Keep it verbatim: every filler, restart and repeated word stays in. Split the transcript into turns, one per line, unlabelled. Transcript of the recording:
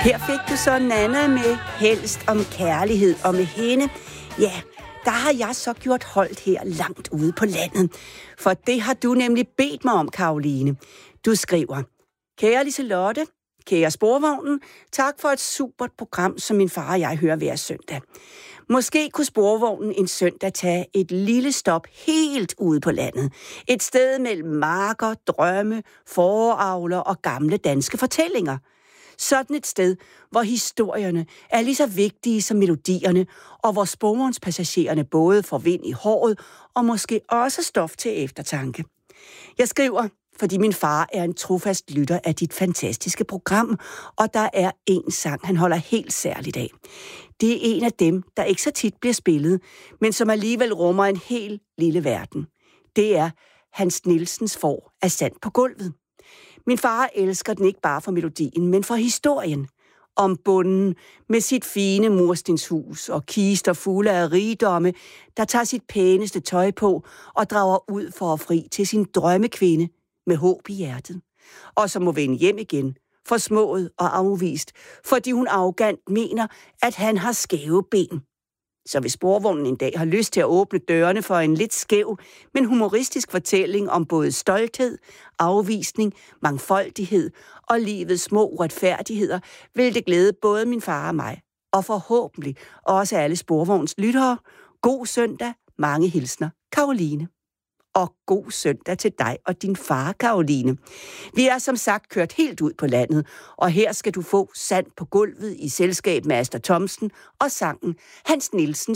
Her fik du så Nanna med Helst om kærlighed, og med hende, ja, der har jeg så gjort holdt her langt ude på landet. For det har du nemlig bedt mig om, Karoline. Du skriver: Kære Liselotte, kære Sporvognen, tak for et supert program, som min far og jeg hører hver søndag. Måske kunne Sporvognen en søndag tage et lille stop helt ude på landet. Et sted mellem marker, drømme, foravler og gamle danske fortællinger. Sådan et sted, hvor historierne er lige så vigtige som melodierne, og hvor sporvognspassagererne både får vind i håret og måske også stof til eftertanke. Jeg skriver, fordi min far er en trofast lytter af dit fantastiske program, og der er en sang, han holder helt særligt af. Det er en af dem, der ikke så tit bliver spillet, men som alligevel rummer en helt lille verden. Det er Hans Nielsens Får af sand på gulvet. Min far elsker den ikke bare for melodien, men for historien. Om bonden med sit fine murstenshus og kister fulde af rigdomme, der tager sit pæneste tøj på og drager ud for at fri til sin drømmekvinde med håb i hjertet. Og som må vende hjem igen, forsmået og afvist, fordi hun arrogant mener, at han har skæve ben. Så hvis Sporvognen en dag har lyst til at åbne dørene for en lidt skæv, men humoristisk fortælling om både stolthed, afvisning, mangfoldighed og livets små uretfærdigheder, vil det glæde både min far og mig, og forhåbentlig også alle Sporvogns lyttere. God søndag, mange hilsner, Karoline. Og god søndag til dig og din far, Karoline. Vi er som sagt kørt helt ud på landet, og her skal du få Sand på gulvet i selskab med Asta Thomsen og sangen Hans Nielsen